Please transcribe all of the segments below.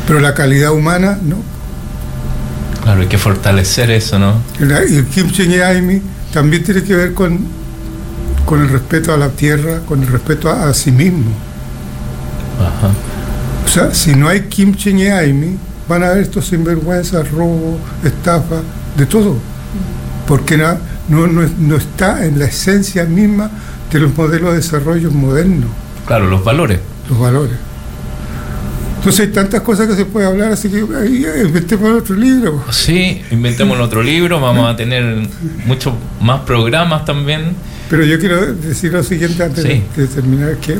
Pero la calidad humana, no. Claro, hay que fortalecer eso, ¿no? Y el Kimche Ñeaymi también tiene que ver con el respeto a la tierra, con el respeto a sí mismo. Ajá. O sea, si no hay Kimche Ñeaymi, van a haber estos sinvergüenzas, robos, estafas, de todo. Porque no está en la esencia misma de los modelos de desarrollo modernos. Claro, los valores. Los valores. Entonces hay tantas cosas que se puede hablar, así que inventemos otro libro. Sí, inventemos otro libro, vamos a tener muchos más programas también. Pero yo quiero decir lo siguiente antes de terminar, que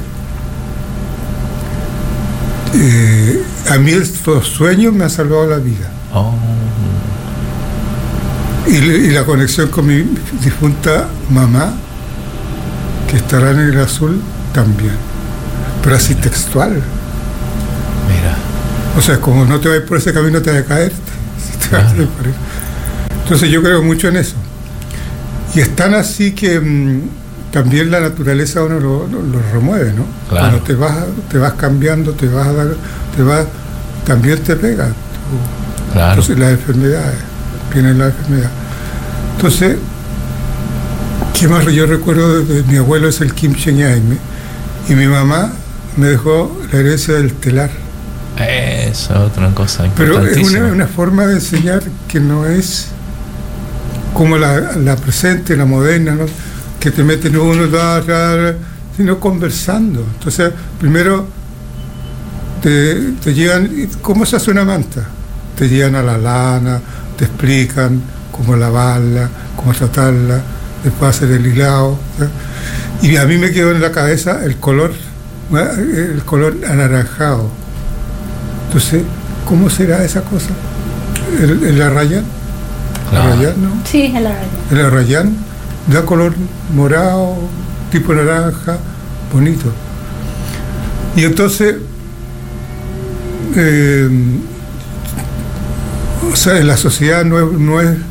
a mí estos sueños me han salvado la vida. Oh. Y la conexión con mi difunta mamá, que estará en el azul, también. Pero así textual. Mira. O sea, como no te vayas por ese camino, te vas a caer. Entonces yo creo mucho en eso. Y es tan así que también la naturaleza uno lo remueve, ¿no? Claro. Cuando te vas cambiando, también te pega. Claro. Entonces las enfermedades, vienen las enfermedades. Entonces, ¿qué más yo recuerdo de mi abuelo? Es el Kimche Ñeaymi, y mi mamá me dejó la herencia del telar. Eso es otra cosa Pero es importantísima. una forma de enseñar que no es como la presente, la moderna, ¿no? Que te meten uno, sino conversando. Entonces, primero te llevan, ¿cómo se hace una manta? Te llevan a la lana, te explican cómo lavarla, cómo tratarla, después hacer el hilado, ¿sí? Y a mí me quedó en la cabeza el color anaranjado. Entonces, ¿cómo será esa cosa? ¿El arrayán? Claro. ¿Arrayán, no? Sí, el arrayán. El arrayán da color morado, tipo naranja, bonito. Y entonces, o sea, en la sociedad no es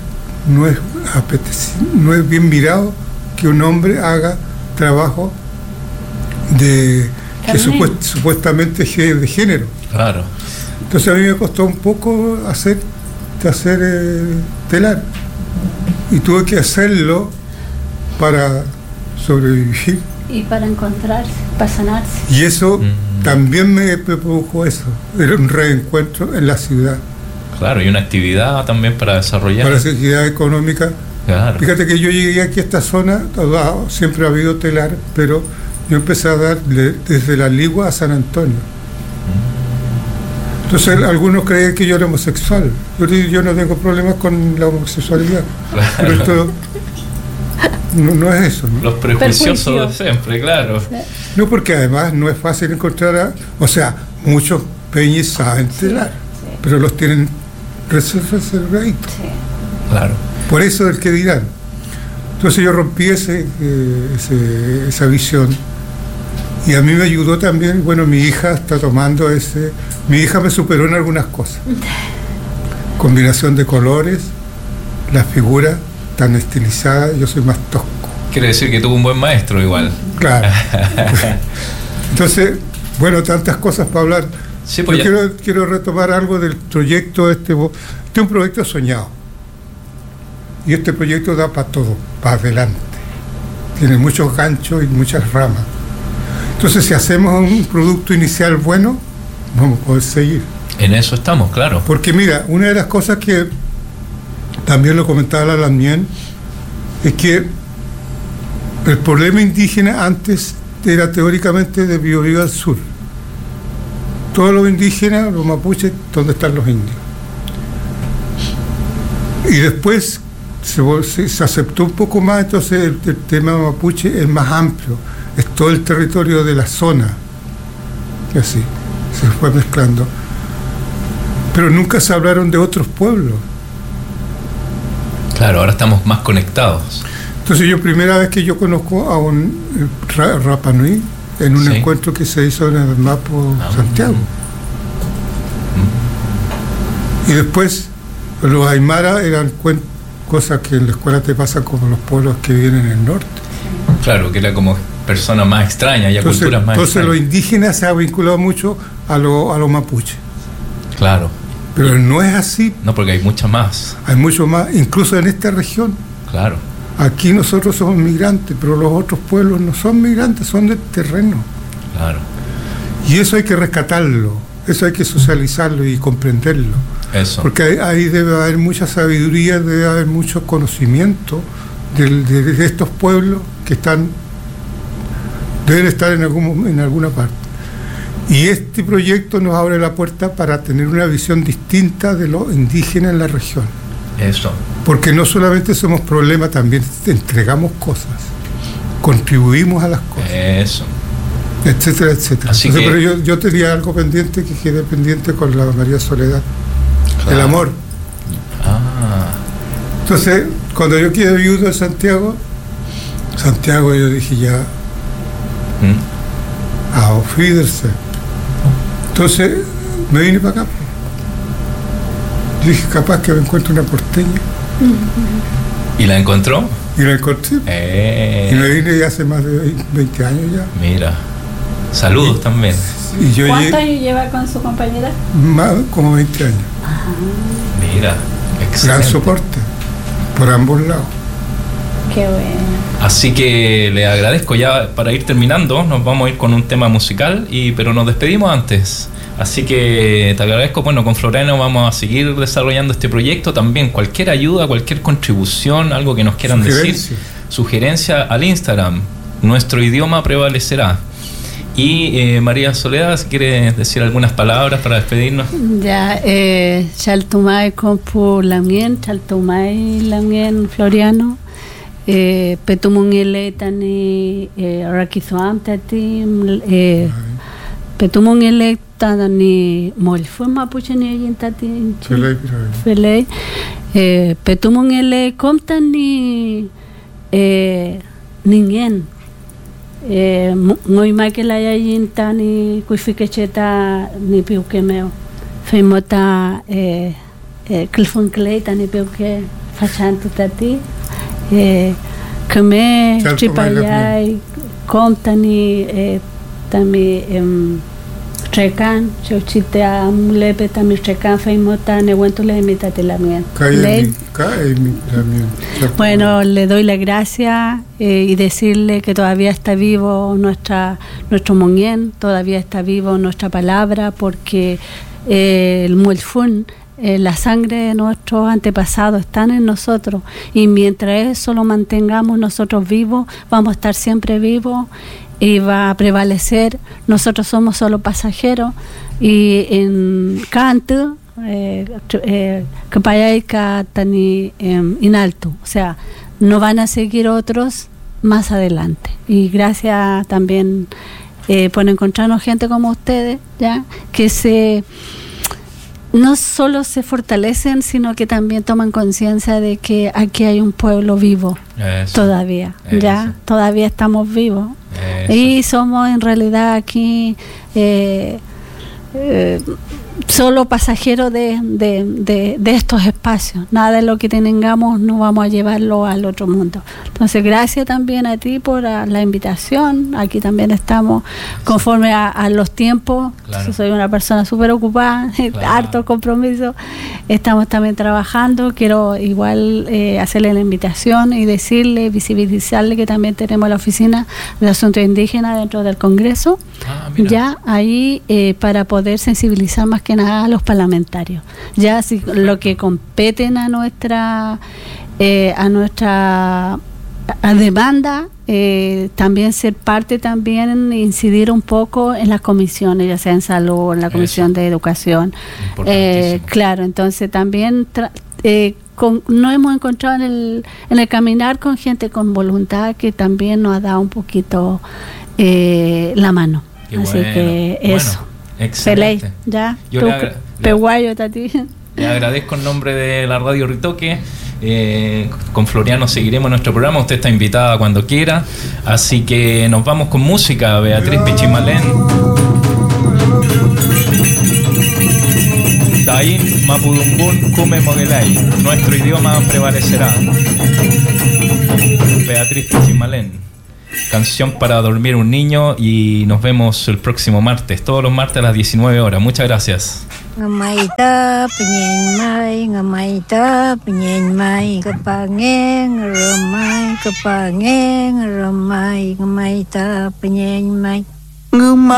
bien mirado que un hombre haga trabajo que supuestamente es de género. Claro. Entonces a mí me costó un poco hacer telar, y tuve que hacerlo para sobrevivir. Y para encontrarse, para sanarse. Y eso también me produjo eso, era un reencuentro en la ciudad. Claro, y una actividad también para desarrollar. Para la actividad económica. Claro. Fíjate que yo llegué aquí a esta zona, siempre ha habido telar, pero yo empecé a dar desde La Ligua a San Antonio. Entonces algunos creen que yo era homosexual. Yo no tengo problemas con la homosexualidad. Claro. Pero esto no es eso, ¿no? Los prejuiciosos de siempre, claro. No, porque además no es fácil encontrar muchos peñis saben telar, pero los tienen reservaditos. Sí. Claro. Por eso el que dirán. Entonces yo rompí esa visión, y a mí me ayudó también. Bueno, mi hija está tomando mi hija me superó en algunas cosas. Combinación de colores, las figuras tan estilizadas, yo soy más tosco. Quiere decir que tuvo un buen maestro igual. Claro. Entonces, bueno, tantas cosas para hablar. Sí, pues yo quiero retomar algo del proyecto. Este es un proyecto soñado. Y este proyecto da para todo, para adelante. Tiene muchos ganchos y muchas ramas. Entonces, si hacemos un producto inicial bueno, vamos a poder seguir. En eso estamos, claro. Porque mira, una de las cosas que también lo comentaba la Lamien, es que el problema indígena antes era teóricamente de Biobío al sur. Todos los indígenas, los mapuches, ¿dónde están los indios? Y después se aceptó un poco más, entonces el tema mapuche es más amplio, es todo el territorio de la zona, y así se fue mezclando. Pero nunca se hablaron de otros pueblos. Claro, ahora estamos más conectados. Entonces primera vez que yo conozco a un Rapa Nui en un encuentro que se hizo en el Mapo Santiago. Y después los Aymara eran cosas que en la escuela te pasan como los pueblos que viven en el norte. Claro, que era como personas más extrañas, ya entonces, culturas más entonces extrañas. los indígenas se ha vinculado mucho a los mapuches. Claro. Pero no es así. No, porque hay mucha más. Hay mucho más, incluso en esta región. Claro. Aquí nosotros somos migrantes, pero los otros pueblos no son migrantes, son del terreno. Claro. Y eso hay que rescatarlo, eso hay que socializarlo y comprenderlo. Eso. Porque ahí debe haber mucha sabiduría, debe haber mucho conocimiento de estos pueblos que deben estar en alguna parte. Y este proyecto nos abre la puerta para tener una visión distinta de los indígenas en la región. Eso. Porque no solamente somos problemas, también entregamos cosas, contribuimos a las cosas. Eso. Etcétera, etcétera. Así Entonces, que... pero yo tenía algo pendiente que quedé pendiente con la María Soledad. Claro. El amor. Ah. Entonces, cuando yo quedé viudo en Santiago, yo dije ya, auf Wiedersehen. Entonces, me vine para acá. Yo dije, capaz que me encuentro una porteña. ¿Y la encontró? Y la encontré. Y me vine ya hace más de 20 años ya. Mira. Saludos también. Y yo ¿Cuántos años lleva con su compañera? Como 20 años. Mira, excelente. Gran soporte, por ambos lados. Qué bueno. Así que le agradezco. Ya para ir terminando, nos vamos a ir con un tema musical, pero nos despedimos antes. Así que te agradezco. Bueno, con Floriano vamos a seguir desarrollando este proyecto. También cualquier ayuda, cualquier contribución, algo que nos quieran decir, sugerencia al Instagram. Nuestro idioma prevalecerá. Y María Soledad, si quiere decir algunas palabras para despedirnos. Ya, Chaltumay Compu Lamien, Chaltumay Lamien Floriano, Petumungele Tani Rakizuam Tati, Petumungele Tani Molfu Mapucheni Tati Felei, Petumungele Comtani Ningen. Ngoy ma que la yinta ni kuifikecheta ni piukemeo feimota klfun kleita ni piuke fachantu tati keme chipayai komtani tami trekan chochite amlepe tami trekan feimota neguentule imitate la mía. Bueno, le doy las gracias y decirle que todavía está vivo nuestro Monguén, todavía está vivo nuestra palabra, porque el Muelfún, la sangre de nuestros antepasados están en nosotros, y mientras eso lo mantengamos nosotros vivos, vamos a estar siempre vivos y va a prevalecer. Nosotros somos solo pasajeros, y en canto que payaica tani inalto, o sea, no van a seguir otros más adelante. Y gracias también por encontrarnos gente como ustedes, ya que no solo se fortalecen, sino que también toman conciencia de que aquí hay un pueblo vivo. Eso, todavía, ya todavía estamos vivos. Eso. Y somos en realidad aquí solo pasajeros de estos espacios. Nada de lo que tengamos no vamos a llevarlo al otro mundo. Entonces, gracias también a ti por la invitación. Aquí también estamos conforme a los tiempos. Claro. Soy una persona súper ocupada, claro, harto compromiso. Estamos también trabajando. Quiero igual hacerle la invitación y decirle, visibilizarle que también tenemos la oficina de asuntos indígenas dentro del Congreso. Ya ahí para poder sensibilizar más que nada a los parlamentarios, ya si lo que competen a nuestra demanda, también ser parte, también incidir un poco en las comisiones, ya sea en salud, en la comisión de educación, claro. Entonces también nos hemos encontrado en el caminar con gente con voluntad que también nos ha dado un poquito la mano. Qué así bueno. Que eso. Bueno, excelente. Pelei, ya. Yo peguayo, tati. Le agradezco en nombre de la Radio Ritoque. Con Floriano seguiremos nuestro programa. Usted está invitada cuando quiera. Así que nos vamos con música. Beatriz Pichimalén. Taín Mapudungún Kume Mogelay. Nuestro idioma prevalecerá. Beatriz Pichimalén. Canción para dormir un niño, y nos vemos el próximo martes, todos los martes a las 19 horas. Muchas gracias. ngamaita penyen mai kepangeng ramai ngamaita penyen mai